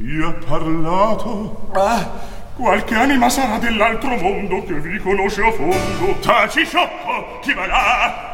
Chi ha parlato? Qualche anima sarà dell'altro mondo che vi conosce a fondo. Taci, sciocco! Chi va là?